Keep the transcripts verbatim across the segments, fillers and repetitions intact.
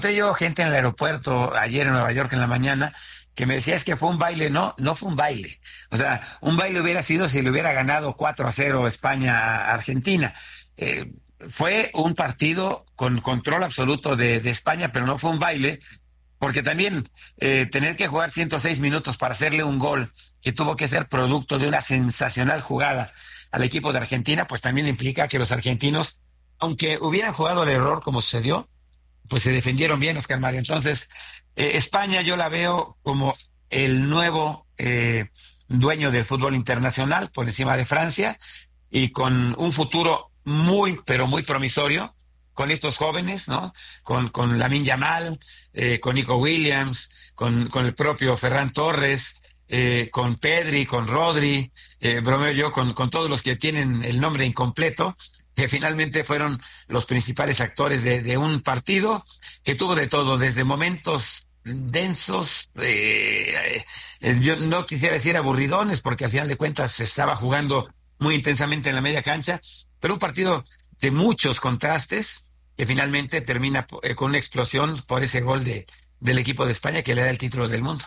Encontré yo gente en el aeropuerto ayer en Nueva York en la mañana que me decía es que fue un baile. No, no fue un baile. O sea, un baile hubiera sido si le hubiera ganado cuatro a cero España a Argentina. Eh, Fue un partido con control absoluto de, de España, pero no fue un baile, porque también eh, tener que jugar ciento seis minutos para hacerle un gol que tuvo que ser producto de una sensacional jugada al equipo de Argentina, pues también implica que los argentinos, aunque hubieran jugado al error como sucedió, pues se defendieron bien, Oscar Mario. Entonces, eh, España yo la veo como el nuevo eh, dueño del fútbol internacional por encima de Francia y con un futuro muy, pero muy promisorio con estos jóvenes, ¿no? Con, con Lamine Yamal, eh, con Nico Williams, con, con el propio Ferran Torres, eh, con Pedri, con Rodri, eh, bromeo yo, con, con todos los que tienen el nombre incompleto, que finalmente fueron los principales actores de, de un partido que tuvo de todo, desde momentos densos, eh, eh, yo no quisiera decir aburridones, porque al final de cuentas se estaba jugando muy intensamente en la media cancha, pero un partido de muchos contrastes que finalmente termina eh, con una explosión por ese gol de, del equipo de España que le da el título del mundo.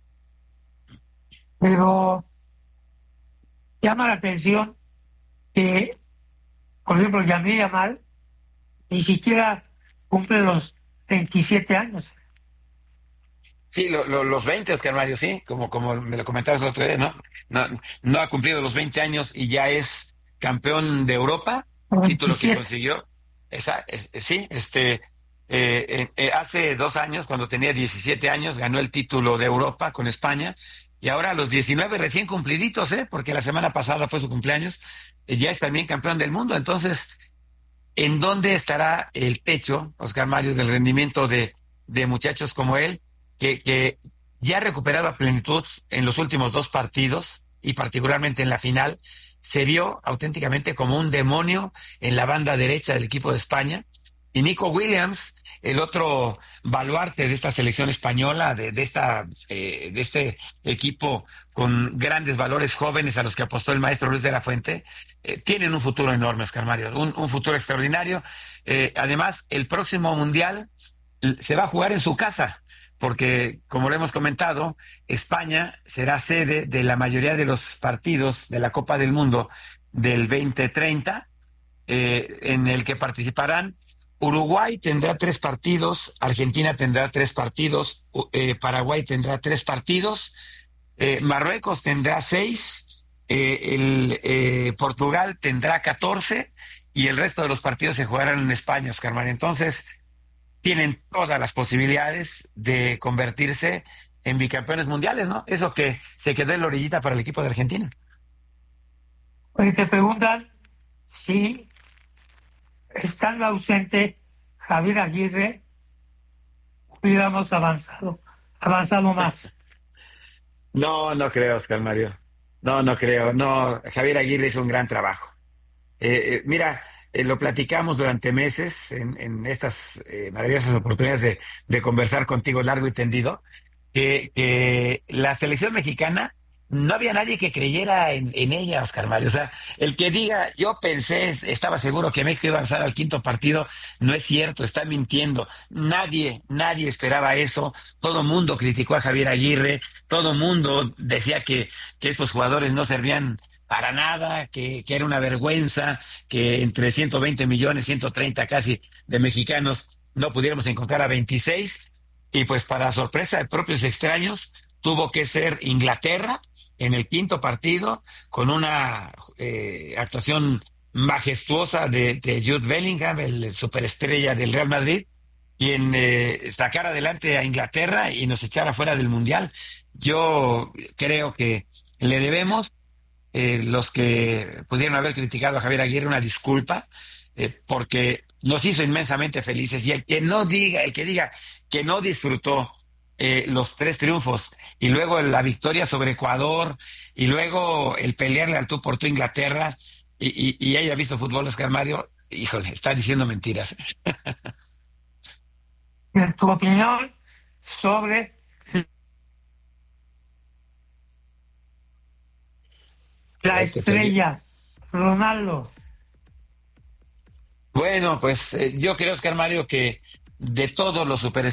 Pero llama la atención que, por ejemplo, Yamil Yamal ni siquiera cumple los veintisiete años. Sí, lo, lo, los veinte, Oscar Mario, sí, como, como me lo comentabas el otro día, ¿no? No, no ha cumplido los veinte años y ya es campeón de Europa, O título que veintisiete. consiguió. Esa, es- sí, este, eh, eh, eh, hace dos años, cuando tenía diecisiete años, ganó el título de Europa con España y ahora a los diecinueve recién cumpliditos, ¿eh? Porque la semana pasada fue su cumpleaños, eh, ya es también campeón del mundo. Entonces, ¿en dónde estará el techo, Oscar Mario, del rendimiento de, de muchachos como él, que, que ya ha recuperado a plenitud en los últimos dos partidos y particularmente en la final? Se vio auténticamente como un demonio en la banda derecha del equipo de España. Y Nico Williams, el otro baluarte de esta selección española, de, de, esta, eh, de este equipo con grandes valores jóvenes a los que apostó el maestro Luis de la Fuente, eh, tienen un futuro enorme, Oscar Mario, un, un futuro extraordinario. Eh, además, el próximo Mundial l- se va a jugar en su casa, porque, como lo hemos comentado, España será sede de la mayoría de los partidos de la Copa del Mundo del veinte treinta, eh, en el que participarán. Uruguay tendrá tres partidos, Argentina tendrá tres partidos, u- eh, Paraguay tendrá tres partidos, eh, Marruecos tendrá seis, eh, el, eh, Portugal tendrá catorce y el resto de los partidos se jugarán en España, Oscar María. Entonces, tienen todas las posibilidades de convertirse en bicampeones mundiales, ¿no? Eso que se quedó en la orillita para el equipo de Argentina. Oye, te preguntan si estando ausente Javier Aguirre hubiéramos avanzado, avanzado más. No, no creo, Oscar Mario. No, no creo. No, Javier Aguirre hizo un gran trabajo. Eh, eh, mira, eh, lo platicamos durante meses en, en estas eh, maravillosas oportunidades de, de conversar contigo largo y tendido, que, que la selección mexicana no había nadie que creyera en, en ella, Oscar Mario. O sea, el que diga, yo pensé, estaba seguro que México iba a avanzar al quinto partido, no es cierto, está mintiendo. Nadie, nadie esperaba eso. Todo mundo criticó a Javier Aguirre, todo mundo decía que, que estos jugadores no servían para nada, que, que era una vergüenza, que entre ciento veinte millones, ciento treinta casi de mexicanos no pudiéramos encontrar a veintiséis. Y pues para sorpresa de propios extraños, tuvo que ser Inglaterra en el quinto partido con una eh, actuación majestuosa de, de Jude Bellingham, el superestrella del Real Madrid, quien eh, sacara adelante a Inglaterra y nos echara fuera del Mundial. Yo creo que le debemos, eh, los que pudieron haber criticado a Javier Aguirre, una disculpa, eh, porque nos hizo inmensamente felices. Y el que no diga, el que diga que no disfrutó eh, los tres triunfos y luego la victoria sobre Ecuador y luego el pelearle al tú por tú a Inglaterra y, y, y haya visto fútbol, Oscar Mario, híjole, está diciendo mentiras. En tu opinión sobre la Ahí te perdí. estrella Ronaldo. Bueno, pues eh, yo creo, Oscar Mario, que de todos los super